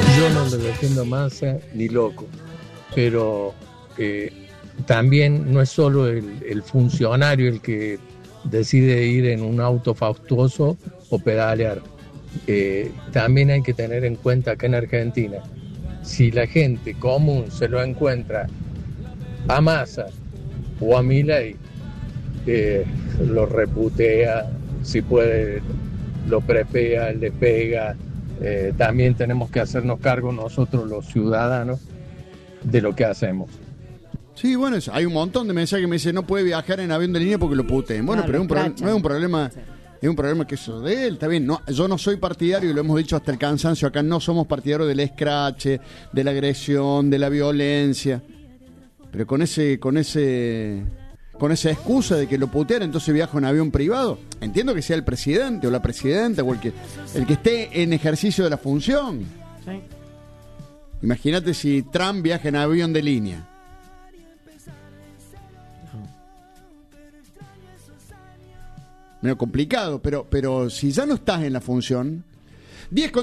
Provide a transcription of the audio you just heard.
Yo no lo defiendo Massa ni loco, pero también no es solo el funcionario el que decide ir en un auto fastuoso o pedalear. También hay que tener en cuenta que en Argentina, si la gente común se lo encuentra a Massa o a Milei, lo reputea, si puede lo prepea, le pega. También tenemos que hacernos cargo nosotros los ciudadanos de lo que hacemos. Sí, bueno, hay un montón de mensajes que me dicen no puede viajar en avión de línea porque lo puteen. Bueno, pero no es un problema, sí. Es un problema que eso de él, está bien. No, yo no soy partidario, y lo hemos dicho hasta el cansancio, acá no somos partidarios del escrache, de la agresión, de la violencia. Pero con esa excusa de que lo putean, entonces viaja en avión privado. Entiendo que sea el presidente o la presidenta o el que esté en ejercicio de la función. Sí. Imagínate si Trump viaja en avión de línea. Medio complicado, pero si ya no estás en la función, 10